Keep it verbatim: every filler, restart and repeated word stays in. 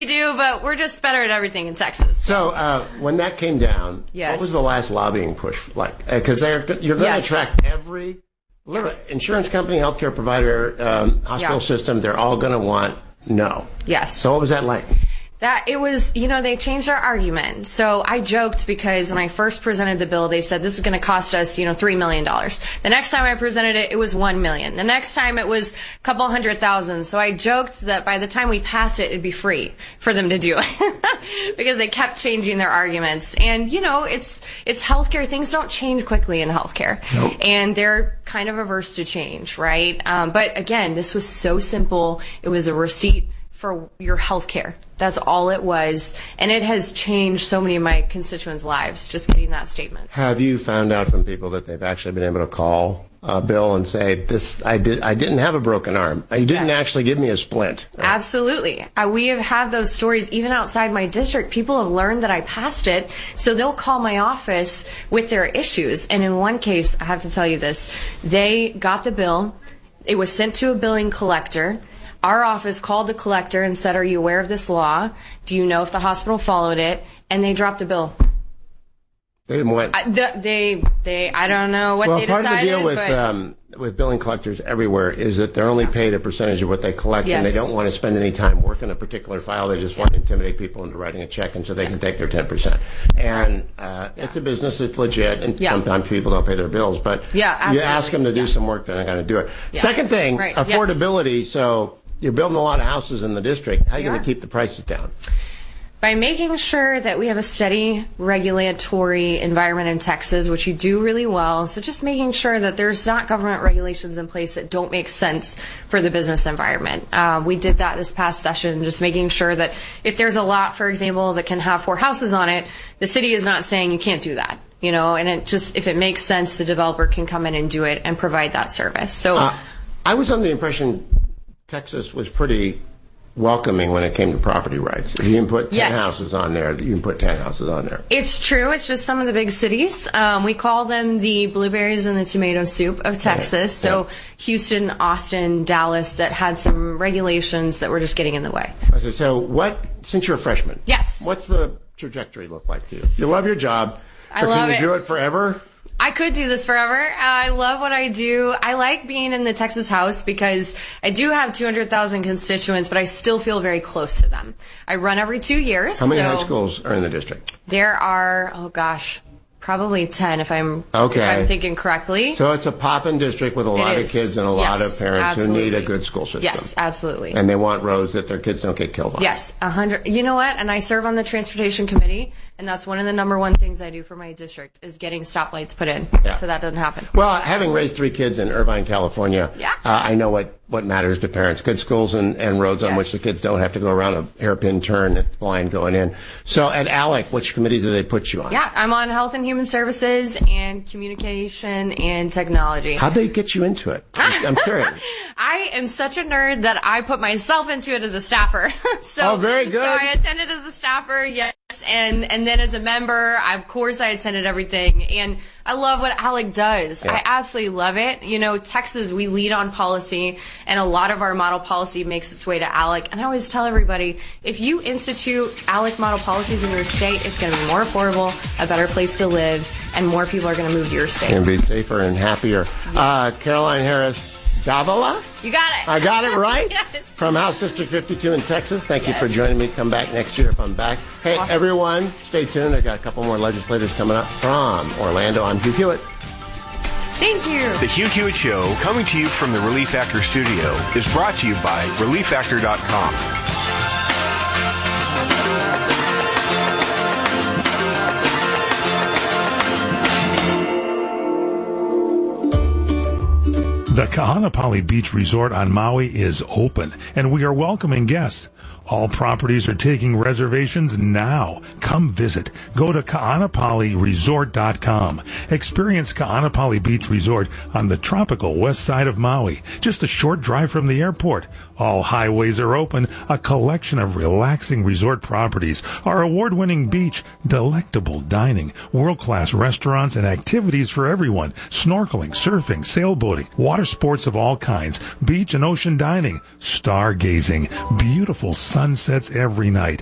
do, but we're just better at everything in Texas. So uh, when that came down, yes. what was the last lobbying push like? Because uh, you're going yes. to attract every yes. insurance company, healthcare provider, um, hospital yeah. system. They're all going to want no. Yes. So what was that like? That it was, you know, they changed our argument. So I joked because when I first presented the bill, they said this is going to cost us, you know, three million dollars. The next time I presented it, it was one million dollars. The next time it was a couple hundred thousand. So I joked that by the time we passed it, it'd be free for them to do it because they kept changing their arguments. And, you know, it's, it's healthcare. Things don't change quickly in healthcare. Nope. And they're kind of averse to change, right? Um, but again, this was so simple. It was a receipt for your health care. That's all it was. And it has changed so many of my constituents' lives, just getting that statement. Have you found out from people that they've actually been able to call uh, Bill and say, "This, I did, I didn't have a broken arm. You didn't yes. actually give me a splint"? Right? Absolutely. Uh, we have had those stories even outside my district. People have learned that I passed it, so they'll call my office with their issues. And in one case, I have to tell you this, they got the bill. It was sent to a billing collector. Our office called the collector and said, "Are you aware of this law? Do you know if the hospital followed it?" And they dropped the bill. They didn't want. I, the, they, they. I don't know what well, they decided. Well, part of the deal with but, um, with billing collectors everywhere is that they're only paid a percentage of what they collect, yes. and they don't want to spend any time working a particular file. They just want to intimidate people into writing a check, and so they can take their ten percent. And uh, it's a business; it's legit, and yeah. sometimes people don't pay their bills. But yeah, you ask them to do yeah. some work, they're not going to do it. Yeah. Second thing, right. affordability. Yes. So. You're building a lot of houses in the district. How are you going to keep the prices down? By making sure that we have a steady regulatory environment in Texas, which you do really well. So just making sure that there's not government regulations in place that don't make sense for the business environment. Uh, we did that this past session, just making sure that if there's a lot, for example, that can have four houses on it, the city is not saying you can't do that. You know, and it just, if it makes sense, the developer can come in and do it and provide that service. So uh, I was under the impression Texas was pretty welcoming when it came to property rights. If you can put ten yes. houses on there, you can put ten houses on there. It's true. It's just some of the big cities. Um, we call them the blueberries and the tomato soup of Texas. Right. So yeah. Houston, Austin, Dallas, that had some regulations that were just getting in the way. Okay, so what, since you're a freshman, yes. what's the trajectory look like to you? You love your job. I love it. Can you it. do it forever? I could do this forever. Uh, I love what I do. I like being in the Texas House because I do have two hundred thousand constituents, but I still feel very close to them. I run every two years. How many so high schools are in the district? There are, oh gosh, probably ten if I'm, okay. if I'm thinking correctly. So it's a poppin' district with a lot it of kids and a yes, lot of parents absolutely. who need a good school system. Yes, absolutely. And they want roads that their kids don't get killed on. Yes, a hundred. You know what? And I serve on the transportation committee, and that's one of the number one things I do for my district is getting stoplights put in, yeah. so that doesn't happen. Well, having raised three kids in Irvine, California, yeah. uh, I know what, what matters to parents. Good schools and, and roads yes. on which the kids don't have to go around a hairpin turn at blind going in. So at ALEC, which committee do they put you on? Yeah, I'm on Health and Human Services and Communication and Technology. How'd they get you into it? I'm curious. I am such a nerd that I put myself into it as a staffer. so, oh, very good. So I attended as a staffer, yes, and and then as a member, I, of course, I attended everything. And I love what ALEC does. Yeah. I absolutely love it. You know, Texas, we lead on policy, and a lot of our model policy makes its way to ALEC. And I always tell everybody, if you institute ALEC model policies in your state, it's going to be more affordable, a better place to live, and more people are going to move to your state. And be safer and happier. Yes. Uh, Caroline Harris Davila? You got it. I got it right? Yes. From House District fifty-two in Texas. Thank yes. you for joining me. Come back next year if I'm back. Hey, awesome. Everyone, stay tuned. I got a couple more legislators coming up from Orlando. I'm Hugh Hewitt. Thank you. The Hugh Hewitt Show, coming to you from the Relief Factor studio, is brought to you by relief factor dot com. The Kahanapali Beach Resort on Maui is open, and we are welcoming guests. All properties are taking reservations now. Come visit. Go to kahanapali resort dot com. Experience Kahanapali Beach Resort on the tropical west side of Maui, just a short drive from the airport. All highways are open, a collection of relaxing resort properties, our award-winning beach, delectable dining, world-class restaurants, and activities for everyone. Snorkeling, surfing, sailboating, water sports, sports of all kinds, beach and ocean dining, stargazing, beautiful sunsets every night,